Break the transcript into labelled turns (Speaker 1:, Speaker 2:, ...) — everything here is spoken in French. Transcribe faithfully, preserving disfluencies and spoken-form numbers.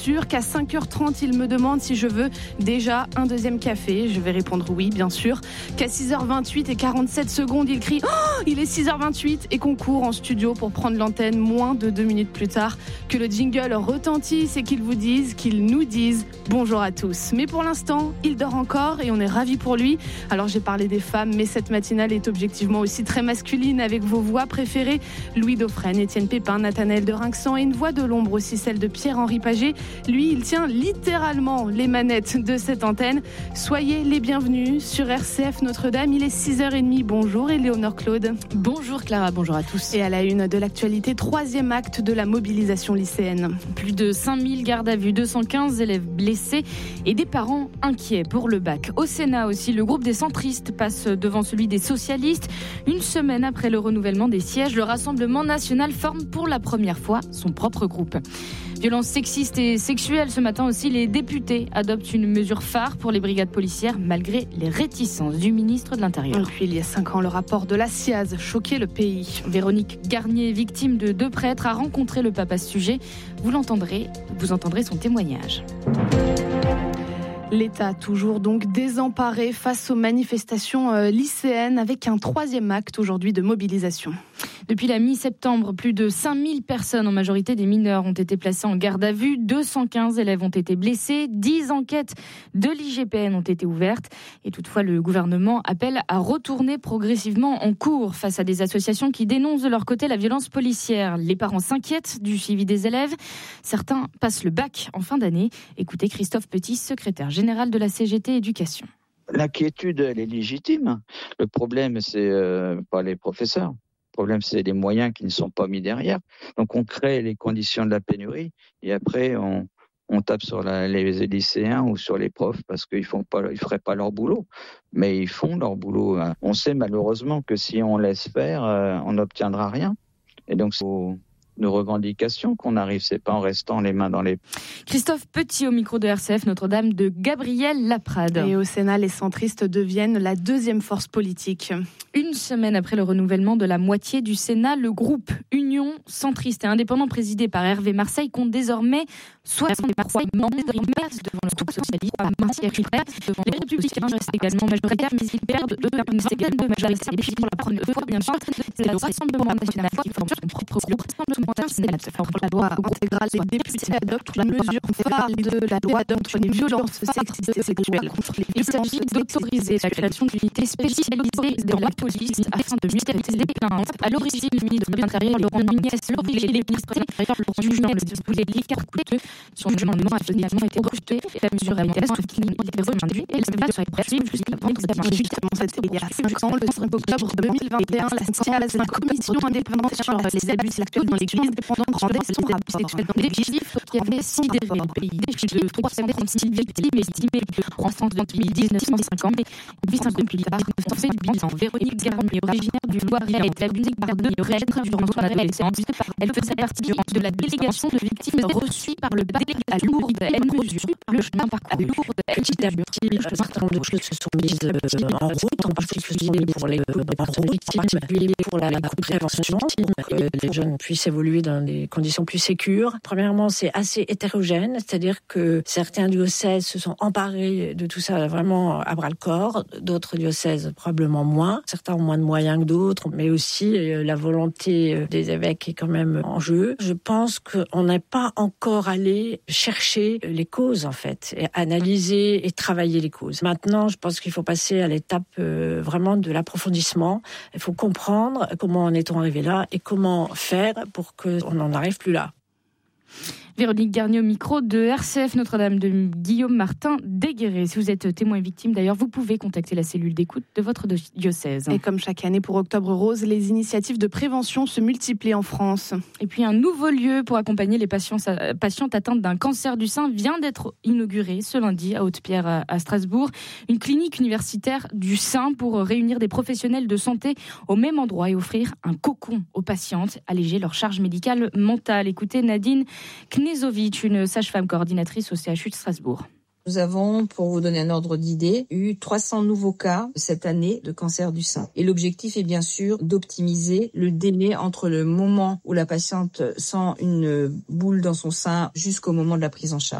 Speaker 1: Sûr qu'à cinq heures trente, il me demande si je veux déjà un deuxième café. Je vais répondre oui, bien sûr. Qu'à six heures vingt-huit et quarante-sept secondes, il crie oh, il est six heures vingt-huit et qu'on court en studio pour prendre l'antenne moins de deux minutes plus tard. Que le jingle retentisse et qu'il vous dise, qu'il nous dise bonjour à tous. Mais pour l'instant, il dort encore et on est ravis pour lui. Alors j'ai parlé des femmes, mais cette matinale est objectivement aussi très masculine avec vos voix préférées. Louis Dauphren, Étienne Pépin, Nathanaël de Rinxan et une voix de l'ombre aussi, celle de Pierre-Henri Paget. Lui, il tient littéralement les manettes de cette antenne. Soyez les bienvenus sur R C F Notre-Dame. Il est six heures trente. Bonjour Éléonore Claude.
Speaker 2: Bonjour Clara, bonjour à tous.
Speaker 1: Et à la une de l'actualité, troisième acte de la mobilisation lycéenne.
Speaker 2: Plus de cinq mille gardes à vue, deux cent quinze élèves blessés et des parents inquiets pour le bac. Au Sénat aussi, le groupe des centristes passe devant celui des socialistes. Une semaine après le renouvellement des sièges, le Rassemblement national forme pour la première fois son propre groupe. Violences sexistes et sexuelles, ce matin aussi, les députés adoptent une mesure phare pour les brigades policières malgré les réticences du ministre de l'Intérieur.
Speaker 1: Et puis il y a cinq ans, le rapport de la C I A Z choquait le pays.
Speaker 2: Véronique Garnier, victime de deux prêtres, a rencontré le pape à ce sujet. Vous l'entendrez, vous entendrez son témoignage.
Speaker 1: L'État toujours donc désemparé face aux manifestations lycéennes avec un troisième acte aujourd'hui de mobilisation.
Speaker 2: Depuis la mi-septembre, plus de cinq mille personnes, en majorité des mineurs, ont été placées en garde à vue. deux cent quinze élèves ont été blessés. dix enquêtes de l'I G P N ont été ouvertes. Et toutefois, le gouvernement appelle à retourner progressivement en cours face à des associations qui dénoncent de leur côté la violence policière. Les parents s'inquiètent du suivi des élèves. Certains passent le bac en fin d'année. Écoutez Christophe Petit, secrétaire général de la C G T Éducation.
Speaker 3: L'inquiétude, elle est légitime. Le problème, c'est euh, pas les professeurs. Le problème, c'est les moyens qui ne sont pas mis derrière. Donc, on crée les conditions de la pénurie et après, on, on tape sur la, les lycéens ou sur les profs parce qu'ils font pas, ils feraient pas leur boulot. Mais ils font leur boulot. On sait malheureusement que si on laisse faire, euh, on n'obtiendra rien. Et donc, c'est de revendications qu'on arrive, c'est pas en restant les mains dans les...
Speaker 2: Christophe Petit au micro de R C F Notre-Dame de Gabriel Laprade.
Speaker 1: Et au Sénat, les centristes deviennent la deuxième force politique.
Speaker 2: Une semaine après le renouvellement de la moitié du Sénat, le groupe Union centriste et indépendant présidé par Hervé Marseille compte désormais soixante-trois membres devant le groupe socialiste à Marseille-Critère. Les Républicains restent également majoritaires, mais ils perdent une vingtaine de majorités. Et puis pour la première fois, bien sûr, c'est le Rassemblement national qui forme son propre groupe.
Speaker 1: La loi intégrale, les députés adoptent la mesure phare de la loi contre les violences sexistes et sexuelles.
Speaker 2: Il s'agit d'autoriser la création d'unités spécialisées dans la police afin de mieux traiter les plaintes. À l'origine, le ministre de l'Intérieur, Laurent Nunez, et les ministres de l'Intérieur, jugeant le dispositif l'écart coûteux, son amendement a finalement été rejeté. La mesure a été soutenue et rejetée et le débat serait poursuivi jusqu'à vendredi.
Speaker 1: Justement, c'était il y a cinq ans, le cinq octobre deux mille vingt et un, la C I A Z, la commission indépendante sur les abus sexuels dans l'Église indépendante, rendait son rapport.
Speaker 2: Des chiffres qui avaient sidéré le pays. Des chiffres de trois cent trente-six victimes estimées en France depuis mille neuf cent cinquante. Huit ans plus tard, on fait du bilan. Véronique Garnier, originaire du Loiret, a été abusée par deux prêtres durant son adolescence. Elle faisait partie de la délégation de victimes reçues par le bac à Lourdes. Elle mesure le chemin parcouru.
Speaker 4: Petit à petit, un certain nombre de choses se sont mises en route, en particulier pour les parents victimes, pour la prévention, pour que les jeunes puissent évoluer dans des conditions plus sécures. Premièrement, c'est assez hétérogène, c'est-à-dire que certains diocèses se sont emparés de tout ça vraiment à bras-le-corps, d'autres diocèses probablement moins. Certains ont moins de moyens que d'autres, mais aussi euh, la volonté des évêques est quand même en jeu. Je pense qu'on n'est pas encore allé chercher les causes, en fait, et analyser et travailler les causes. Maintenant, je pense qu'il faut passer à l'étape euh, vraiment de l'approfondissement. Il faut comprendre comment en est-on arrivé là et comment faire pour qu'on n'en arrive plus là.
Speaker 2: Véronique Garnier au micro de R C F Notre-Dame de Guillaume Martin Déguéré. Si vous êtes témoin et victime, d'ailleurs, vous pouvez contacter la cellule d'écoute de votre diocèse.
Speaker 1: Et comme chaque année pour Octobre Rose, les initiatives de prévention se multiplient en France.
Speaker 2: Et puis un nouveau lieu pour accompagner les patients, patientes atteintes d'un cancer du sein vient d'être inauguré ce lundi à Haute-Pierre à Strasbourg. Une clinique universitaire du sein pour réunir des professionnels de santé au même endroit et offrir un cocon aux patientes, alléger leur charge médicale mentale. Écoutez Nadine Knezovic, une sage-femme coordinatrice au C H U de Strasbourg.
Speaker 5: Nous avons, pour vous donner un ordre d'idée, eu trois cents nouveaux cas cette année de cancer du sein. Et l'objectif est bien sûr d'optimiser le délai entre le moment où la patiente sent une boule dans son sein jusqu'au moment de la prise en charge.